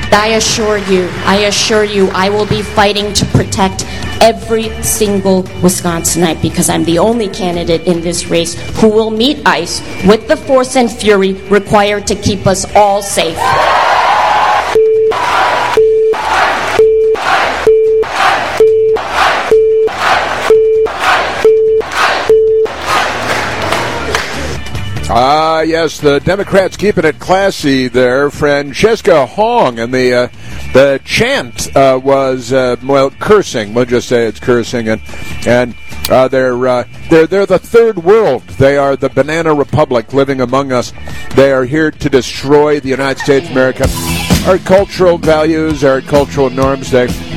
I assure you, I will be fighting to protect every single Wisconsinite, because I'm the only candidate in this race who will meet ICE with the force and fury required to keep us all safe. Yes, the Democrats keeping it classy there. Francesca Hong, and the chant was cursing. We'll just say it's cursing, and they're the third world. They are the banana republic living among us. They are here to destroy the United States of America. Our cultural values, our cultural norms.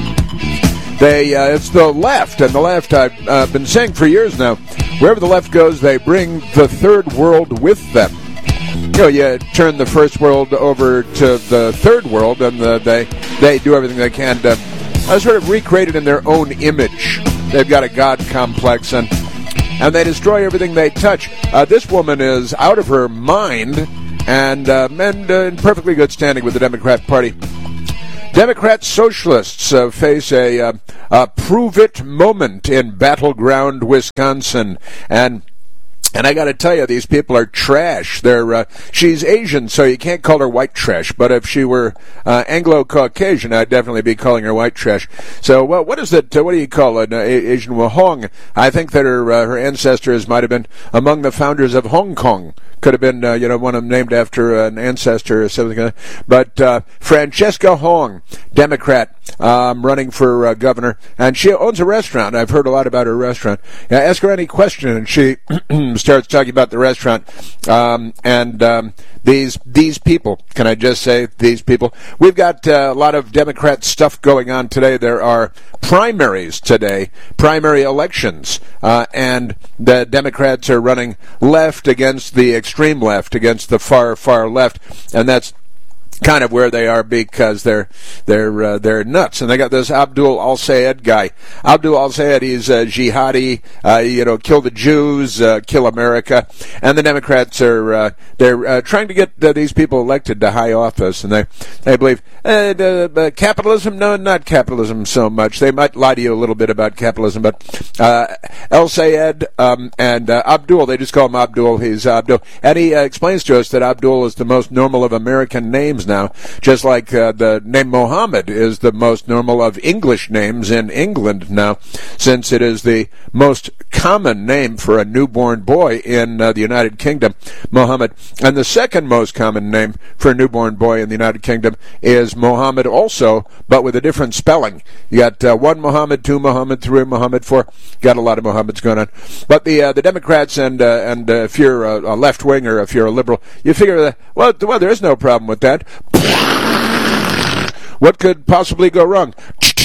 It's the left, and the left, I've been saying for years now, wherever the left goes, they bring the third world with them. You turn the first world over to the third world, and they do everything they can to sort of recreate it in their own image. They've got a God complex, and they destroy everything they touch. This woman is out of her mind, and in perfectly good standing with the Democrat Party. Democrat socialists face a prove-it moment in battleground Wisconsin, and I got to tell you, these people are trash. She's Asian, so you can't call her white trash. But if she were Anglo-Caucasian, I'd definitely be calling her white trash. So, what is it? What do you call an Asian? Well, Hong. I think that her ancestors might have been among the founders of Hong Kong. Could have been, one of them named after an ancestor or something. But Francesca Hong, Democrat, running for governor, and she owns a restaurant. I've heard a lot about her restaurant. Ask her any question, and she starts talking about the restaurant. These people, can I just say these people? We've got a lot of Democrat stuff going on today. There are primaries today, primary elections, and the Democrats are running left against the extreme left, against the far, far left, and that's kind of where they are because they're nuts. And they got this Abdul al-Sayed guy. Abdul al-Sayed, he's a jihadi, kill the Jews, kill America. And the Democrats are they're trying to get these people elected to high office, and they believe capitalism. No, not capitalism so much. They might lie to you a little bit about capitalism, but al-Sayed and Abdul, they just call him Abdul. He's Abdul, and he explains to us that Abdul is the most normal of American names now, just like the name Mohammed is the most normal of English names in England now, since it is the most common name for a newborn boy in the United Kingdom, Mohammed. And the second most common name for a newborn boy in the United Kingdom is Mohammed also, but with a different spelling. You got one Mohammed, two Mohammed, three Mohammed, four. Got a lot of Mohammeds going on. But the Democrats and if you're a left-wing or if you're a liberal, you figure that, well, there is no problem with that. What could possibly go wrong?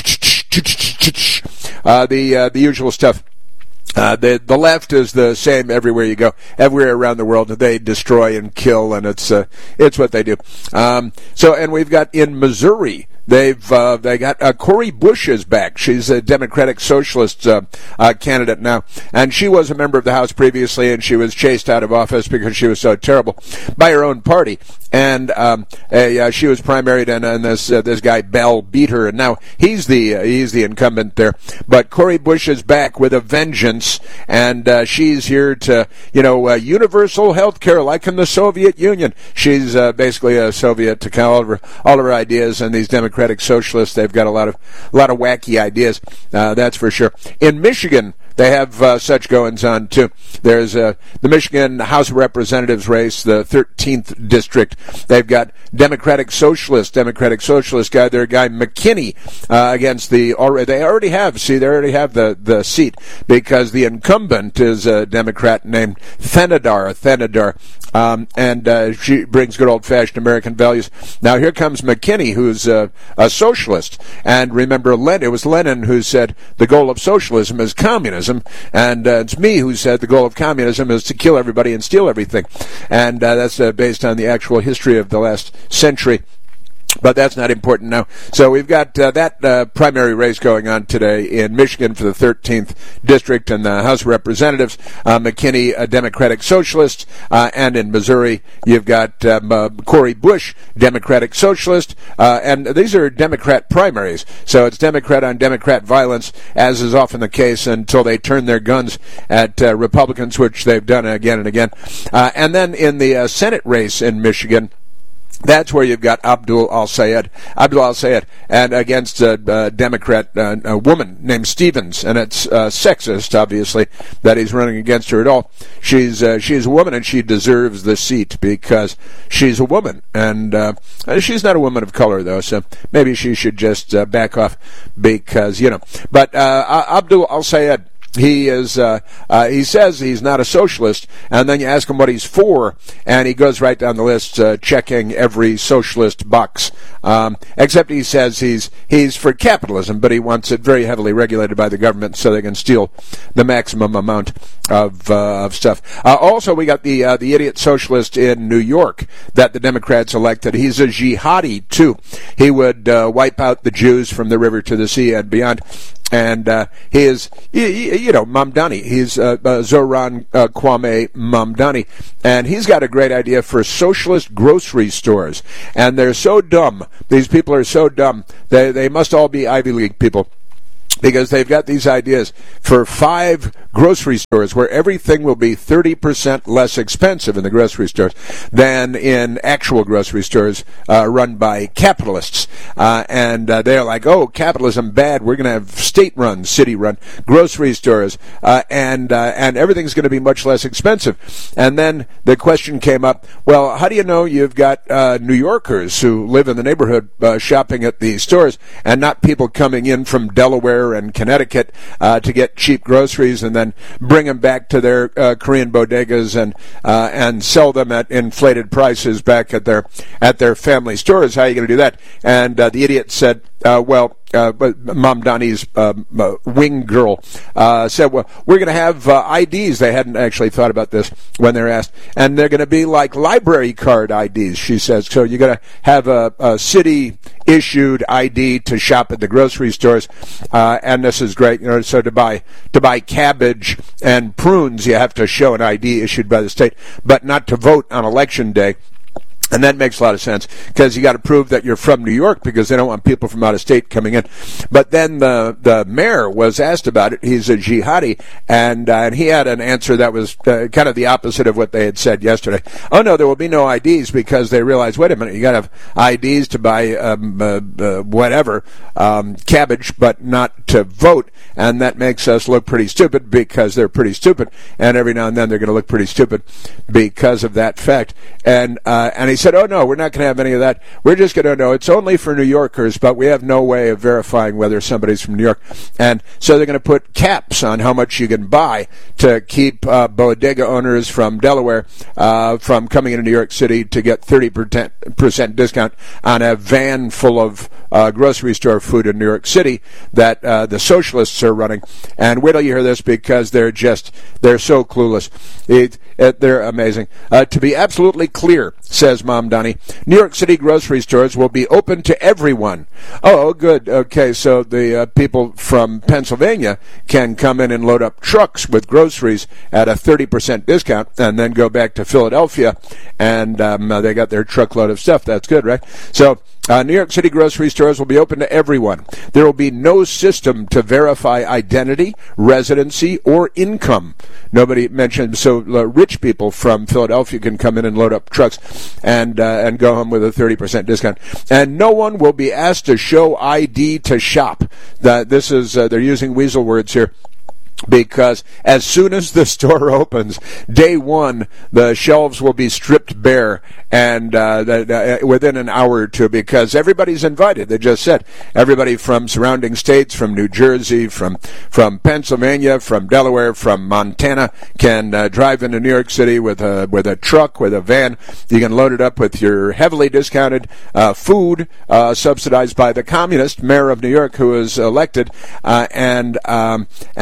The usual stuff. The left is the same everywhere you go, everywhere around the world. They destroy and kill, and it's what they do. And we've got in Missouri. They got Cori Bush is back. She's a Democratic Socialist candidate now, and she was a member of the House previously, and she was chased out of office because she was so terrible by her own party. And she was primaried, and this guy Bell beat her, and now he's the incumbent there. But Cori Bush is back with a vengeance, and she's here to universal health care like in the Soviet Union. She's basically a Soviet to all of her ideas, and these Democratic Socialists, they've got a lot of wacky ideas, that's for sure. In Michigan, they have such goings on too. There's the Michigan House of Representatives race, the 13th district. They've got Democratic Socialist guy, their guy McKinney against they already have the seat because the incumbent is a Democrat named Thenadar, and she brings good old-fashioned American values. Now here comes McKinney, who's a socialist, and remember, it was Lenin who said the goal of socialism is communism. And it's me who said the goal of communism is to kill everybody and steal everything. And that's based on the actual history of the last century. But that's not important now. So we've got that primary race going on today in Michigan for the 13th District in the House of Representatives. McKinney, a Democratic Socialist. And in Missouri, you've got Cori Bush, Democratic Socialist. And these are Democrat primaries. So it's Democrat on Democrat violence, as is often the case, until they turn their guns at Republicans, which they've done again and again. And then in the Senate race in Michigan, that's where you've got Abdul al-Sayed, and against a Democrat, a woman named Stevens, and it's sexist, obviously, that he's running against her at all. She's a woman, and she deserves the seat because she's a woman, and she's not a woman of color, though, so maybe she should just back off because, But Abdul al-Sayed, he says he's not a socialist, and then you ask him what he's for, and he goes right down the list, checking every socialist box. Except he says he's for capitalism, but he wants it very heavily regulated by the government so they can steal the maximum amount of stuff. Also, we got the idiot socialist in New York that the Democrats elected. He's a jihadi too. He would wipe out the Jews from the river to the sea and beyond. And he is, Mamdani. He's Zoran Kwame Mamdani. And he's got a great idea for socialist grocery stores. And they're so dumb. These people are so dumb. They must all be Ivy League people, because they've got these ideas for 5 grocery stores where everything will be 30% less expensive in the grocery stores than in actual grocery stores run by capitalists. And they're like, oh, capitalism bad. We're going to have state-run, city-run grocery stores, and everything's going to be much less expensive. And then the question came up, well, how do you know you've got New Yorkers who live in the neighborhood shopping at these stores and not people coming in from Delaware and Connecticut to get cheap groceries and then bring them back to their Korean bodegas and sell them at inflated prices back at their family stores? How are you going to do that? And the idiot said, Mamdani's wing girl said, well, we're going to have IDs. They hadn't actually thought about this when they're asked. And they're going to be like library card IDs, she says. So you're going to have a city-issued ID to shop at the grocery stores. And this is great. So to buy cabbage and prunes, you have to show an ID issued by the state, but not to vote on Election Day. And that makes a lot of sense, because you got to prove that you're from New York, because they don't want people from out of state coming in. But then the mayor was asked about it. He's a jihadi, and he had an answer that was kind of the opposite of what they had said yesterday. Oh no, there will be no IDs, because they realized, wait a minute, you got to have IDs to buy cabbage, but not to vote, and that makes us look pretty stupid because they're pretty stupid, and every now and then they're going to look pretty stupid because of that fact. And he said, oh no, we're not going to have any of that. We're just going to know it's only for New Yorkers, but we have no way of verifying whether somebody's from New York. And so they're going to put caps on how much you can buy to keep bodega owners from Delaware from coming into New York City to get 30% discount on a van full of grocery store food in New York City that the socialists are running. And wait till you hear this, because they're so clueless. They're amazing. To be absolutely clear, says Mamdani, New York City grocery stores will be open to everyone. Oh, good. Okay, so the people from Pennsylvania can come in and load up trucks with groceries at a 30% discount and then go back to Philadelphia, and they got their truckload of stuff. That's good, right? So New York City grocery stores will be open to everyone. There will be no system to verify identity, residency, or income. Nobody mentioned, so rich people from Philadelphia can come in and load up trucks and go home with a 30% discount. And no one will be asked to show ID to shop. This is they're using weasel words here, because as soon as the store opens, day one, the shelves will be stripped bare, and within an hour or two, because everybody's invited. They just said everybody from surrounding states, from New Jersey, from Pennsylvania, from Delaware, from Montana, can drive into New York City with a truck, with a van. You can load it up with your heavily discounted food, subsidized by the communist mayor of New York, who is elected, and then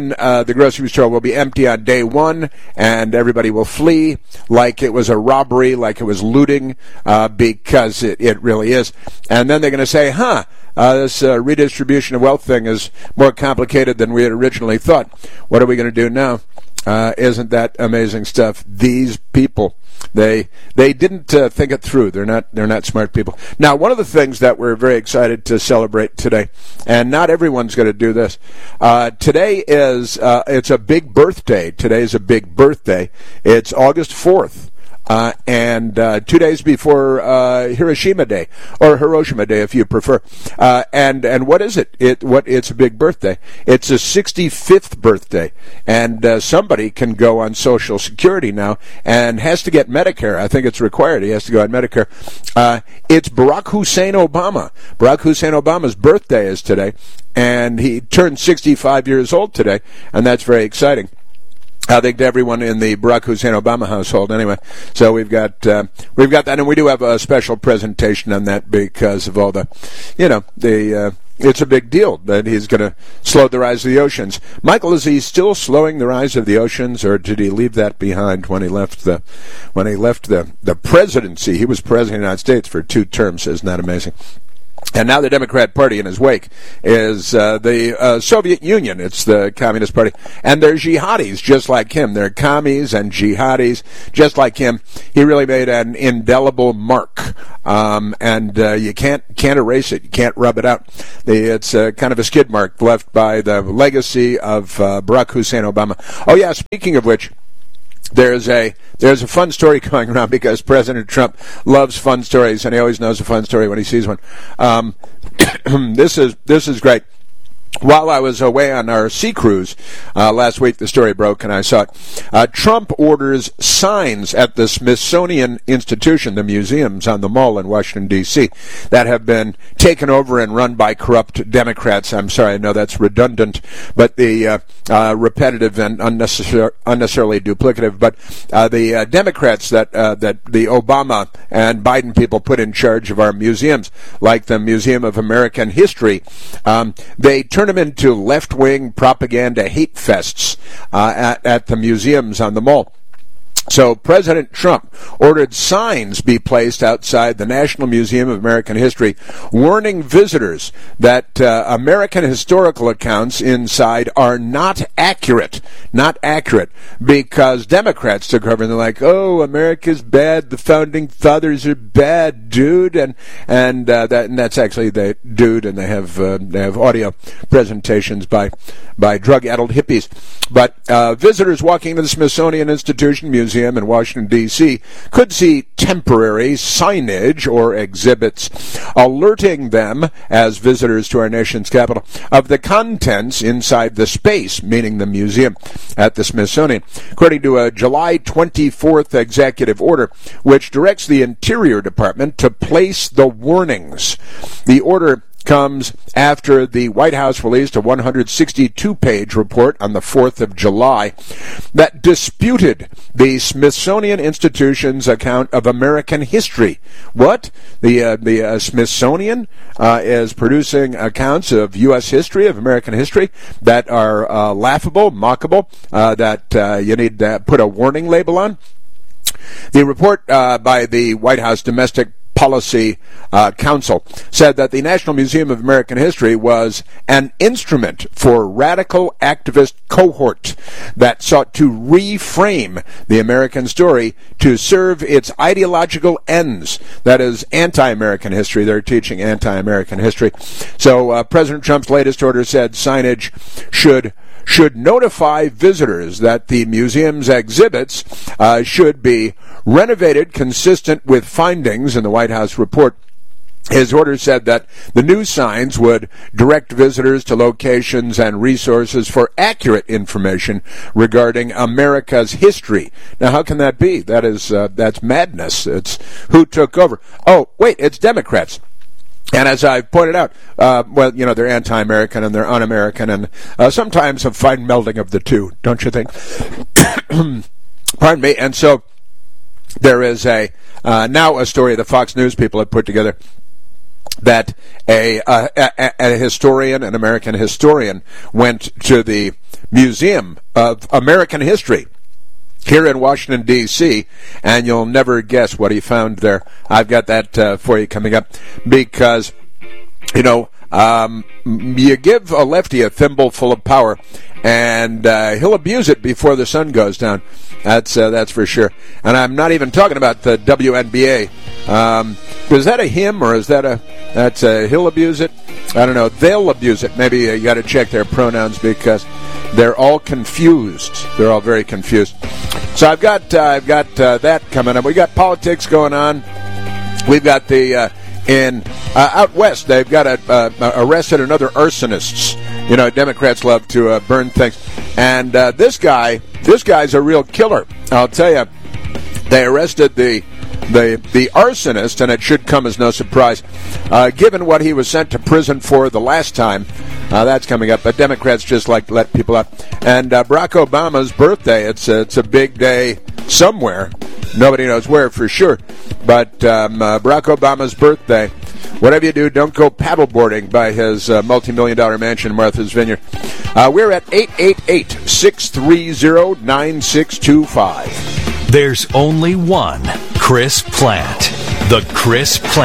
then the grocery store will be empty on day one, and everybody will flee like it was a robbery, like it was looting, because it really is. And then they're going to say, this redistribution of wealth thing is more complicated than we had originally thought. What are we going to do now? Isn't that amazing stuff? These people, they didn't think it through. They're not smart people. Now, one of the things that we're very excited to celebrate today, and not everyone's going to do this. Today is it's a big birthday. Today's a big birthday. It's August 4th. And 2 days before Hiroshima Day, or Hiroshima Day if you prefer. And what is it? It's a big birthday. It's a 65th birthday, and somebody can go on Social Security now and has to get Medicare. I think it's required. He has to go on Medicare. It's Barack Hussein Obama. Barack Hussein Obama's birthday is today, and he turned 65 years old today, and that's very exciting. I think to everyone in the Barack Hussein Obama household, anyway. So we've got that, and we do have a special presentation on that because of all the, it's a big deal that he's going to slow the rise of the oceans. Michael, is he still slowing the rise of the oceans, or did he leave that behind when he left the presidency? He was president of the United States for 2 terms. Isn't that amazing? And now the Democrat Party in his wake is the Soviet Union. It's the Communist Party. And they're jihadis just like him. They're commies and jihadis just like him. He really made an indelible mark. And you can't erase it. You can't rub it out. It's kind of a skid mark left by the legacy of Barack Hussein Obama. Oh, yeah, speaking of which, there's a fun story going around because President Trump loves fun stories, and he always knows a fun story when he sees one. This is great. While I was away on our sea cruise last week, the story broke and I saw it. Trump orders signs at the Smithsonian Institution, the museums on the Mall in Washington, D.C., that have been taken over and run by corrupt Democrats. I'm sorry, I know that's redundant, but the repetitive and unnecessarily duplicative. But the Democrats that the Obama and Biden people put in charge of our museums, like the Museum of American History, they turn them into left-wing propaganda hate fests at the museums on the Mall. So President Trump ordered signs be placed outside the National Museum of American History warning visitors that American historical accounts inside are not accurate, because Democrats took over and they're like, oh, America's bad, the founding fathers are bad, dude, and that's actually the dude, and they have audio presentations by drug-addled hippies. But visitors walking to the Smithsonian Institution Museum in Washington, D.C. could see temporary signage or exhibits alerting them as visitors to our nation's capital of the contents inside the space, meaning the museum at the Smithsonian, according to a July 24th executive order, which directs the Interior Department to place the warnings. The order comes after the White House released a 162-page report on the 4th of July that disputed the Smithsonian Institution's account of American history. What? The Smithsonian is producing accounts of U.S. history, of American history, that are laughable, mockable, that you need to put a warning label on. The report by the White House Domestic Policy Council said that the National Museum of American History was an instrument for radical activist cohort that sought to reframe the American story to serve its ideological ends. That is anti-American history. They're teaching anti-American history. So President Trump's latest order said signage should notify visitors that the museum's exhibits should be renovated consistent with findings in the White House report. His order said that the new signs would direct visitors to locations and resources for accurate information regarding America's history. Now, how can that be? That's madness. It's who took over. Oh, wait, it's Democrats. And as I pointed out, they're anti-American and they're un-American, and sometimes a fine melding of the two, don't you think? Pardon me. And so there is now a story the Fox News people have put together that a historian, an American historian, went to the Museum of American History here in Washington, D.C., and you'll never guess what he found there. I've got that for you coming up because, you know, you give a lefty a thimble full of power, and he'll abuse it before the sun goes down. That's for sure. And I'm not even talking about the WNBA. Is that a him or is that he'll abuse it? I don't know. They'll abuse it. Maybe you got to check their pronouns because they're all confused. They're all very confused. So I've got that coming up. We got politics going on. We've got the out west. They've got arrested another arsonists. You know, Democrats love to burn things, and this guy's a real killer. I'll tell you. They arrested the arsonist, and it should come as no surprise, given what he was sent to prison for the last time. That's coming up, but Democrats just like to let people out. And Barack Obama's birthday, it's a big day somewhere. Nobody knows where for sure, but Barack Obama's birthday. Whatever you do, don't go paddleboarding by his multi-million-dollar mansion in Martha's Vineyard. We're at 888-630-9625. There's only one Chris Plante. The Chris Plante